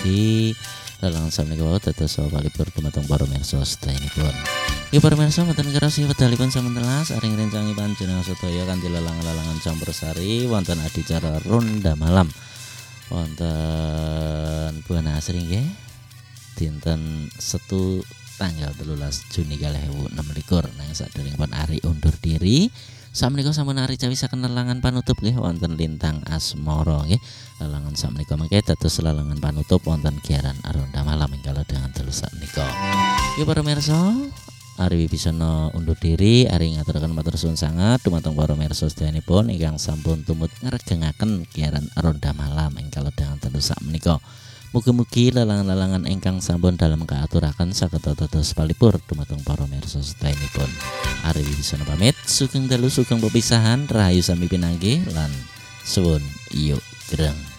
mugi lalangan samenika wau dados walipur dumateng para mirsa sedayanipun. Ya para mirsa wonten kerasi wedalipun samantelas aring rencangi panjenengan sedaya kanthi lalangan-lalangan campursari wonten adicara ronda malam. Wonten Buana Asri nggih dinten Setu tanggal 13 Juni 2026 nang saderengipun Ari undur diri. Samenika sampun ari cawisaken lalangan panutup nggih wonten Lintang Asmara nggih. Lalangan samenika mengke dados lalangan panutup wonten giaran ronda malam ingkang dengan telu sakmenika. Ya para mirsa, Ari Wibisana undur diri, Ari ngaturaken matur suwun sanget dumateng para mirsa sedayanipun ingkang sampun tumut ngregengaken giaran ronda malam ingkang dengan telu sakmenika. Mugi-mugi lalangan-lalangan ingkang sampun dalem kaaturaken saged dados palipur dumateng para mirsa sedayanipun. Ari Wibisana pamit, sugeng dalu sugeng pepisahan, rahayu sami pinanggih lan suwun iyo greng.